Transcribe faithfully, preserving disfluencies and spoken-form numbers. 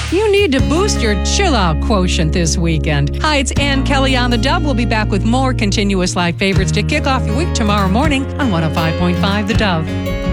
You need to boost your chill-out quotient this weekend. Hi, it's Ann Kelly on The Dove. We'll be back with more continuous live favorites to kick off your week tomorrow morning on one oh five point five The Dove.